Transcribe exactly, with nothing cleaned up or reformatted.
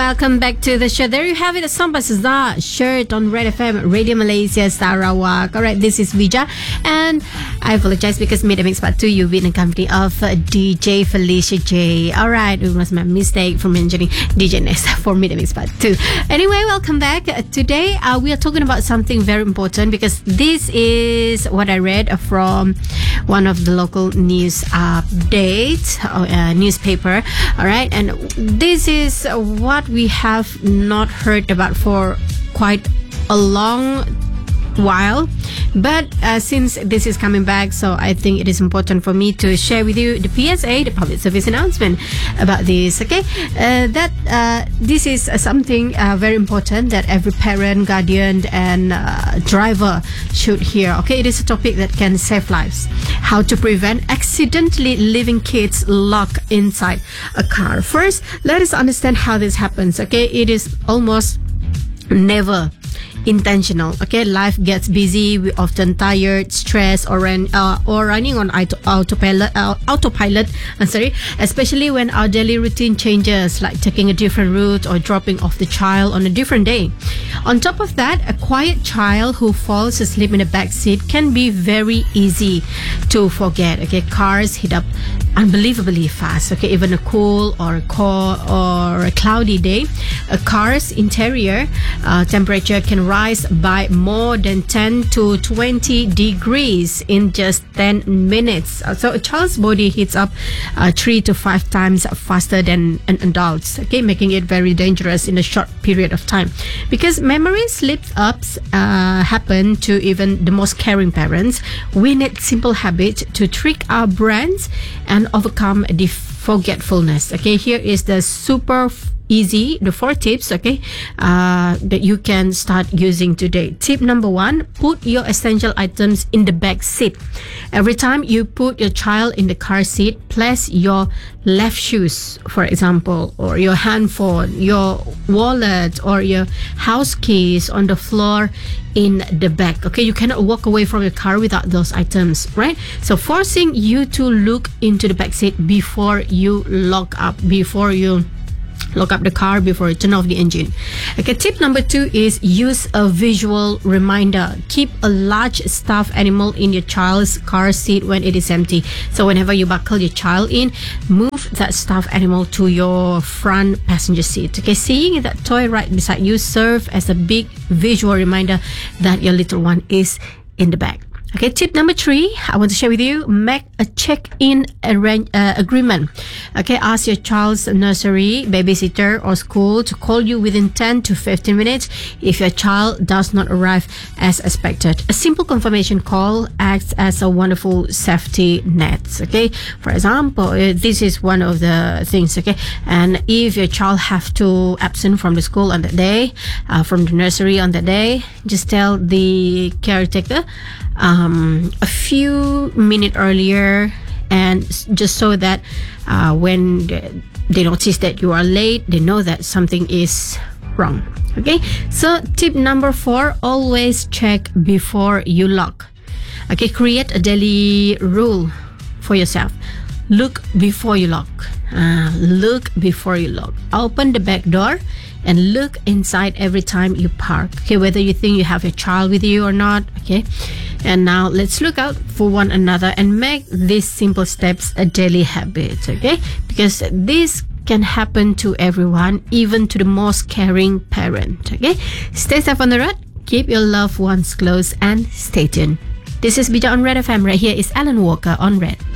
Welcome back to the show. There you have it, a Sampai Sezak shirt on Red F M, Radio Malaysia, Sarawak. Alright, this is Vija, and I apologize because Media Mix Part two, you've been in company of uh, D J Felicia J. Alright, it was my mistake for mentioning D J Ness for Media Mix Part two. Anyway, welcome back. Uh, today, uh, we are talking about something very important because this is what I read from one of the local news updates, uh, newspaper. Alright, and this is what we have not heard about for quite a long while, but uh, since this is coming back, so I think it is important for me to share with you the P S A, the public service announcement about this. Okay, uh, that uh, this is uh, something uh, very important that every parent, guardian, and uh, driver should hear. Okay, it is a topic that can save lives. How to prevent accidentally leaving kids locked inside a car. First, let us understand how this happens. Okay, it is almost never intentional. Okay, life gets busy. We often tired, stressed, or run, uh, or running on auto, autopilot. Uh, autopilot. I'm sorry, especially when our daily routine changes, like taking a different route or dropping off the child on a different day. On top of that, a quiet child who falls asleep in the back seat can be very easy to forget. Okay, cars heat up unbelievably fast. Okay, even a cool or a cold or a cloudy day, a car's interior uh, temperature can rise by more than ten to twenty degrees in just ten minutes. So a child's body heats up uh, three to five times faster than an adult's. Okay, making it very dangerous in a short period of time. Because memory slip-ups uh, happen to even the most caring parents, we need simple habits to trick our brains and overcome the forgetfulness. Okay, here is the super f- easy, the four tips, okay, uh, that you can start using today. Tip number one, put your essential items in the back seat. Every time you put your child in the car seat, place your left shoes, for example, or your handphone, your wallet, or your house keys on the floor in the back. Okay, you cannot walk away from your car without those items, right? So forcing you to look into the back seat before you lock up, before you lock up the car, before you turn off the engine. Okay, tip number two is use a visual reminder. Keep a large stuffed animal in your child's car seat when it is empty. So whenever you buckle your child in, move that stuffed animal to your front passenger seat. Okay, seeing that toy right beside you serve as a big visual reminder that your little one is in the back. Okay, tip number three, I want to share with you, make a check-in arrange, uh, agreement. Okay, ask your child's nursery, babysitter, or school to call you within ten to fifteen minutes if your child does not arrive as expected. A simple confirmation call acts as a wonderful safety net. Okay, for example, this is one of the things. Okay, and if your child have to absent from the school on that day, uh, from the nursery on that day, just tell the caretaker Um, a few minutes earlier, and just so that uh, when they notice that you are late, they know that something is wrong. Okay, so tip number four, always check before you lock. Okay, create a daily rule for yourself. Look before you lock. Uh, look before you lock. Open the back door and look inside every time you park. Okay, whether you think you have your child with you or not. Okay, and now let's look out for one another and make these simple steps a daily habit. Okay, because this can happen to everyone, even to the most caring parent. Okay, stay safe on the road, keep your loved ones close, and stay tuned. This is Bija on Red F M. Right here is Alan Walker on Red.